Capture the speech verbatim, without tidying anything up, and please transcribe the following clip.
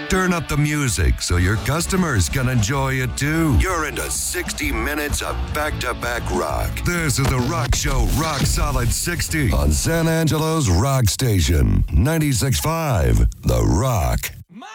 Turn up the music so your customers can enjoy it too. You're into sixty minutes of back-to-back rock. This is The Rock Show Rock Solid sixty on San Angelo's Rock Station, ninety-six point five The Rock.